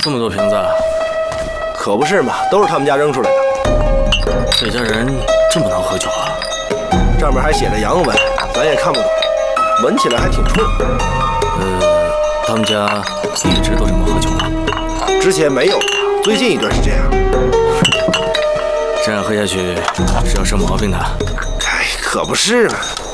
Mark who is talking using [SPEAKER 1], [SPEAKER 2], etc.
[SPEAKER 1] 这么多瓶子，
[SPEAKER 2] 可不是嘛，都是他们家扔出来的。
[SPEAKER 1] 这家人这么能喝酒啊？
[SPEAKER 2] 上面还写着洋文，咱也看不懂，闻起来还挺冲。
[SPEAKER 1] 他们家一直都这么喝酒吗？
[SPEAKER 2] 之前没有，最近一段是这样。
[SPEAKER 1] 这样喝下去是要生毛病的。
[SPEAKER 2] 哎，可不是嘛。